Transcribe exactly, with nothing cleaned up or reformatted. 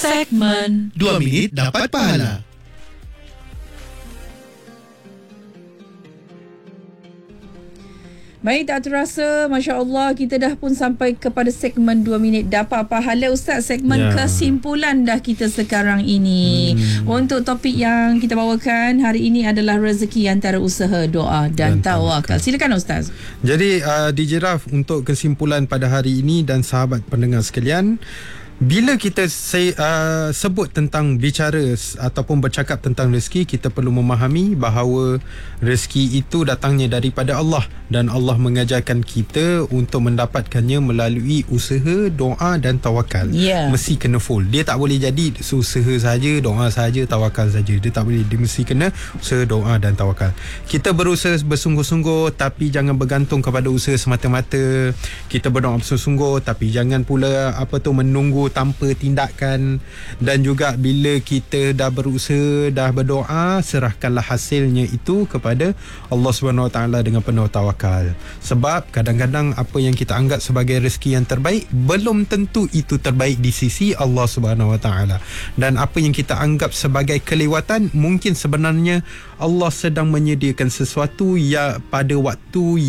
Segmen Dua minit dapat pahala. Baik, tak terasa, Masya Allah, kita dah pun sampai kepada segmen dua minit dapat pahala. Ustaz, segmen Ya. kesimpulan dah kita sekarang ini. Hmm. Untuk topik yang kita bawakan hari ini adalah rezeki antara usaha, doa dan, dan tawakal. Silakan Ustaz. Jadi uh, D J Raf, untuk kesimpulan pada hari ini dan sahabat pendengar sekalian, bila kita say, uh, sebut tentang bicara ataupun bercakap tentang rezeki, kita perlu memahami bahawa rezeki itu datangnya daripada Allah, dan Allah mengajarkan kita untuk mendapatkannya melalui usaha, doa dan tawakal. Yeah. Mesti kena full. Dia tak boleh jadi usaha saja, doa saja, tawakal saja. Dia tak boleh. Dia mesti kena usaha, doa dan tawakal. Kita berusaha bersungguh-sungguh, tapi jangan bergantung kepada usaha semata-mata. Kita berdoa bersungguh-sungguh, tapi jangan pula apa tu menunggu tanpa tindakan. Dan juga bila kita dah berusaha, dah berdoa, serahkanlah hasilnya itu kepada Allah Subhanahu Wa Taala dengan penuh tawakal. Sebab kadang-kadang apa yang kita anggap sebagai rezeki yang terbaik belum tentu itu terbaik di sisi Allah Subhanahu Wa Taala. Dan apa yang kita anggap sebagai kelewatan, mungkin sebenarnya Allah sedang menyediakan sesuatu ya pada waktu